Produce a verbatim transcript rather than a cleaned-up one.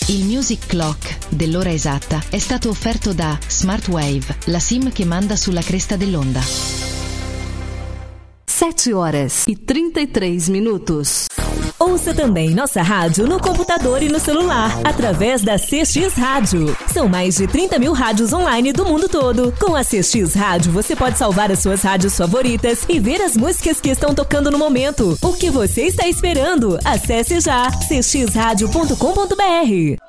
Il Music Clock dell'ora esatta è stato offerto da Smartwave, la SIM che manda sulla cresta dell'onda. sete horas e trinta e três minutos. Ouça também nossa rádio no computador e no celular, através da C X Rádio. São mais de trinta mil rádios online do mundo todo. Com a C X Rádio, você pode salvar as suas rádios favoritas e ver as músicas que estão tocando no momento. O que você está esperando? Acesse já c x rádio ponto com ponto b r.